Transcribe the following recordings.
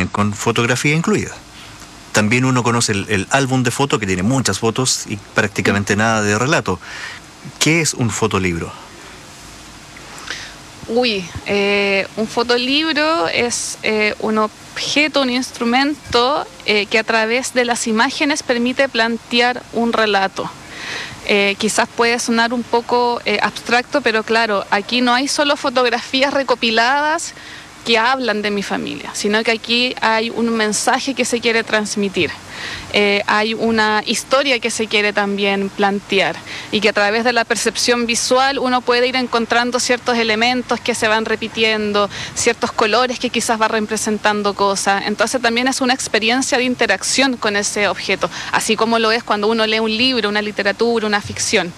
vienen con fotografía incluida. También uno conoce el álbum de fotos, que tiene muchas fotos y prácticamente nada de relato. ¿Qué es un fotolibro? Un fotolibro es un objeto, un instrumento que a través de las imágenes permite plantear un relato. Quizás puede sonar un poco abstracto, pero claro, aquí no hay solo fotografías recopiladas que hablan de mi familia, sino que aquí hay un mensaje que se quiere transmitir, hay una historia que se quiere también plantear y que a través de la percepción visual uno puede ir encontrando ciertos elementos que se van repitiendo, ciertos colores que quizás va representando cosas. Entonces también es una experiencia de interacción con ese objeto, así como lo es cuando uno lee un libro, una literatura, una ficción.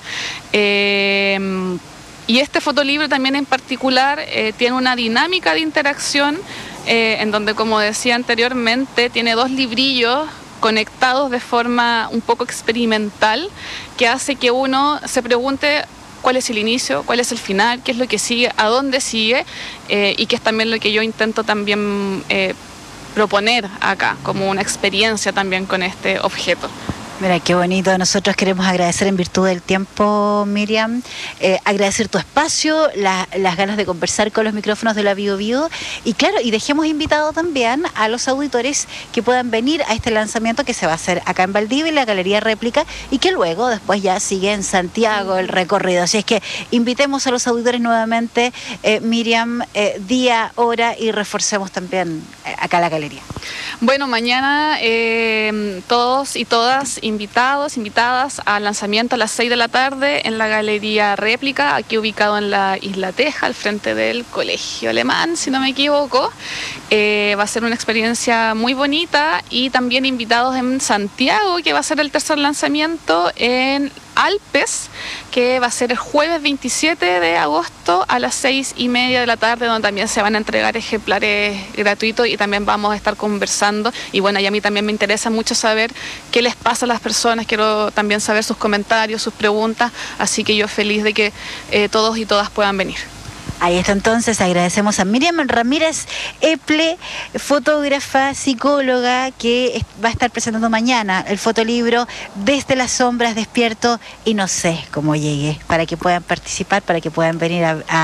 Y este fotolibro también en particular tiene una dinámica de interacción en donde, como decía anteriormente, tiene 2 librillos conectados de forma un poco experimental que hace que uno se pregunte cuál es el inicio, cuál es el final, qué es lo que sigue, a dónde sigue y que es también lo que yo intento también proponer acá como una experiencia también con este objeto. Mira, qué bonito. Nosotros queremos agradecer en virtud del tiempo, Miriam, agradecer tu espacio, las ganas de conversar con los micrófonos de la Bio Bio y claro, y dejemos invitado también a los auditores que puedan venir a este lanzamiento que se va a hacer acá en Valdivia, en la Galería Réplica, y que luego después ya sigue en Santiago el recorrido. Así es que invitemos a los auditores nuevamente, Miriam, día, hora, y reforcemos también acá la galería. Bueno, mañana todos y todas invitadas al lanzamiento a las 6 de la tarde en la Galería Réplica, aquí ubicado en la Isla Teja, al frente del Colegio Alemán, si no me equivoco. Va a ser una experiencia muy bonita, y también invitados en Santiago, que va a ser el tercer lanzamiento en Alpes, que va a ser el jueves 27 de agosto a las 6:30 de la tarde, donde también se van a entregar ejemplares gratuitos y también vamos a estar conversando. Y bueno, y a mí también me interesa mucho saber qué les pasa a las personas, quiero también saber sus comentarios, sus preguntas, así que yo feliz de que todos y todas puedan venir. Ahí está, entonces agradecemos a Miriam Ramírez Eple, fotógrafa, psicóloga, que va a estar presentando mañana el fotolibro Desde las sombras despierto y no sé cómo llegué, para que puedan participar, para que puedan venir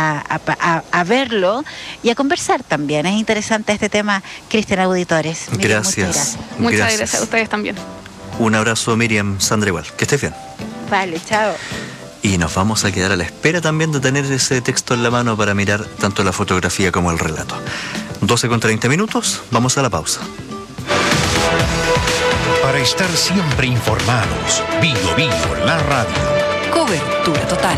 a verlo y a conversar también. Es interesante este tema, Cristian, auditores. Miriam, gracias. Muchas gracias a ustedes también. Un abrazo, Miriam. Sandra igual. Que estés bien. Vale, chao. Y nos vamos a quedar a la espera también de tener ese texto en la mano para mirar tanto la fotografía como el relato. 12:30, vamos a la pausa. Para estar siempre informados, Bio Bio, la radio. Cobertura total.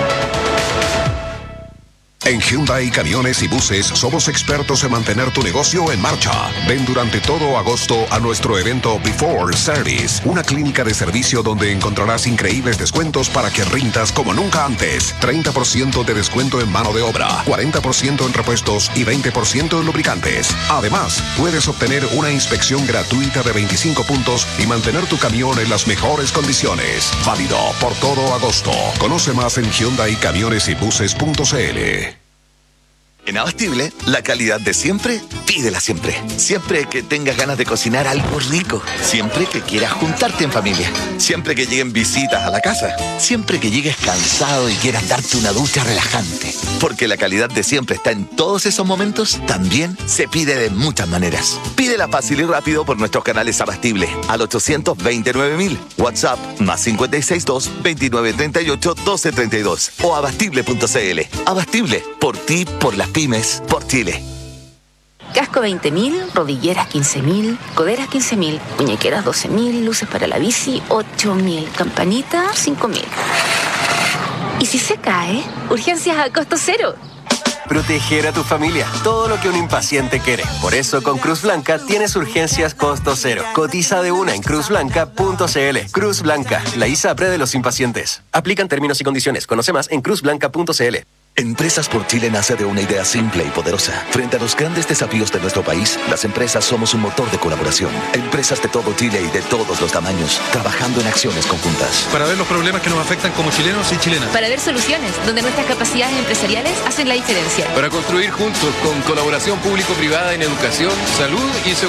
En Hyundai Camiones y Buses somos expertos en mantener tu negocio en marcha. Ven durante todo agosto a nuestro evento Before Service, una clínica de servicio donde encontrarás increíbles descuentos para que rindas como nunca antes. 30% de descuento en mano de obra, 40% en repuestos y 20% en lubricantes. Además, puedes obtener una inspección gratuita de 25 puntos y mantener tu camión en las mejores condiciones. Válido por todo agosto. Conoce más en hyundaicamionesybuses.cl. En Abastible, la calidad de siempre, pídela siempre. Siempre que tengas ganas de cocinar algo rico. Siempre que quieras juntarte en familia. Siempre que lleguen visitas a la casa. Siempre que llegues cansado y quieras darte una ducha relajante. Porque la calidad de siempre está en todos esos momentos, también se pide de muchas maneras. Pídela fácil y rápido por nuestros canales Abastible al 829.000. WhatsApp +562 2938 1232 o abastible.cl. Abastible, por ti, por las pymes, por Chile. Casco 20.000, rodilleras 15.000, coderas 15.000, muñequeras 12.000, luces para la bici 8.000, campanita 5.000. ¿Y si se cae? Urgencias a costo cero. Proteger a tu familia, todo lo que un impaciente quiere. Por eso con Cruz Blanca tienes urgencias costo cero. Cotiza de una en cruzblanca.cl. Cruz Blanca, la ISAPRE de los impacientes. Aplican términos y condiciones. Conoce más en cruzblanca.cl. Empresas por Chile nace de una idea simple y poderosa. Frente a los grandes desafíos de nuestro país, las empresas somos un motor de colaboración. Empresas de todo Chile y de todos los tamaños, trabajando en acciones conjuntas. Para ver los problemas que nos afectan como chilenos y chilenas. Para ver soluciones donde nuestras capacidades empresariales hacen la diferencia. Para construir juntos con colaboración público-privada en educación, salud y seguridad.